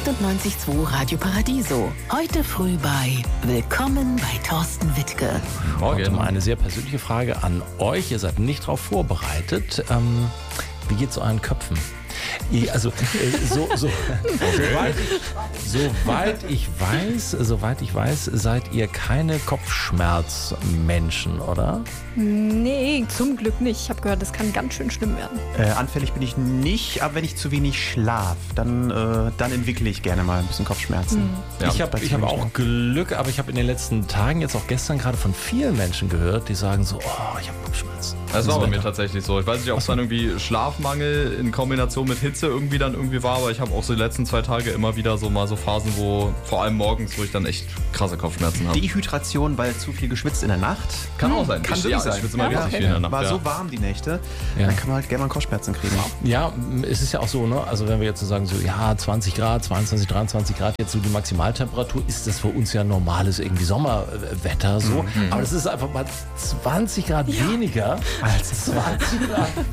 98.2 Radio Paradiso. Heute früh bei Willkommen bei Thorsten Wittke. Morgen. Mal eine sehr persönliche Frage an euch. Ihr seid nicht darauf vorbereitet. Wie geht's euren Köpfen? Soweit ich weiß, seid ihr keine Kopfschmerzmenschen, oder? Nee, zum Glück nicht. Ich habe gehört, das kann ganz schön schlimm werden. Anfällig bin ich nicht, aber wenn ich zu wenig schlafe, dann entwickle ich gerne mal ein bisschen Kopfschmerzen. Ja, ich hab auch Glück, aber ich habe in den letzten Tagen, jetzt auch gestern gerade von vielen Menschen gehört, die sagen so, ich habe Kopfschmerzen. Das war bei mir tatsächlich so. Ich weiß nicht, ob es dann irgendwie Schlafmangel in Kombination mit Hitze irgendwie war, aber ich habe auch so die letzten 2 Tage immer wieder so mal so Phasen, wo vor allem morgens, wo ich dann echt krasse Kopfschmerzen habe. Dehydration, weil zu viel geschwitzt in der Nacht. Kann auch sein. Kann wirklich sein. Ich schwitze immer richtig viel in der Nacht. War so warm die Nächte, dann kann man halt gerne mal Kopfschmerzen kriegen. Ja, es ist ja auch so, ne? Also wenn wir jetzt so sagen, 20 Grad, 22, 23 Grad, jetzt so die Maximaltemperatur, ist das für uns ja normales irgendwie Sommerwetter so. Aber es ist einfach mal 20 Grad weniger als 20 Grad